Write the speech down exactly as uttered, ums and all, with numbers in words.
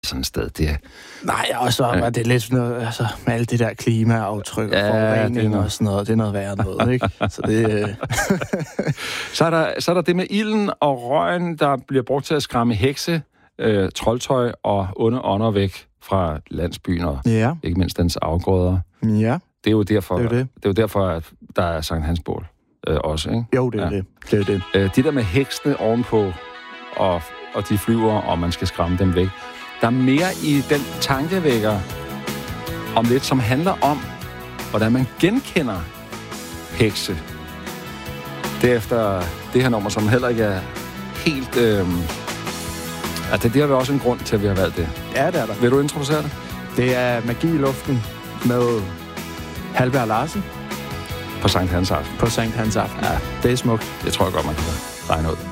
sådan et sted, det er... Nej, og så er det lidt noget, altså, med alle det der klimaaftryk og Ja, forurening noget... og sådan noget, det er noget værre noget, ikke? Så det... så, er der, så er der det med ilden og røgen, der bliver brugt til at skræmme hekse, øh, troldtøj og onde ånder væk fra landsbyen og ja. ikke mindst dens afgrøder. Ja. Det er jo derfor, det er, det. Det er jo derfor at der er Sankt Hans bål øh, også, ikke? Jo, det er ja. det. Det er det. Øh, de der med heksene ovenpå, og, og de flyver, og man skal skræmme dem væk. Der er mere i den tankevækker om lidt, som handler om, hvordan man genkender hekse. Derefter det her nummer, som heller ikke er helt... Øh, altså, det har vi også en grund til, at vi har valgt det. Ja, det er der. Vil du introducere det? Det er Magi i luften med Halvbjerg Larsen. På Sankt Hans aften. På Sankt Hans aften. Ja. Det er smukt. Det tror jeg godt, man kan regne ud.